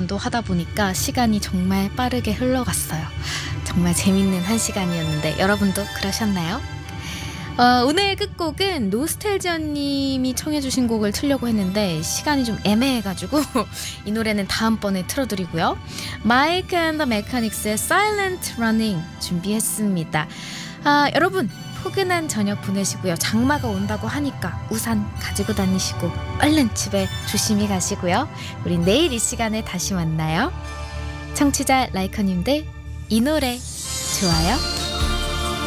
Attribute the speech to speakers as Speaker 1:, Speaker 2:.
Speaker 1: 여러분도 하다 보니까 시간이 정말 빠르게 흘러갔어요. 정말 재밌는 한 시간이었는데 여러분도 그러셨나요? 오늘 끝곡은 노스텔지아님이 청해주신 곡을 틀려고 했는데 시간이 좀 애매해가지고 이 노래는 다음번에 틀어드리고요. 마이크 앤 더 메카닉스의 Silent Running 준비했습니다. 여러분 포근한 저녁 보내시고요. 장마가 온다고 하니까 우산 가지고 다니시고 얼른 집에 조심히 가시고요. 우린 내일 이 시간에 다시 만나요. 청취자 라이커님들 이 노래 좋아요?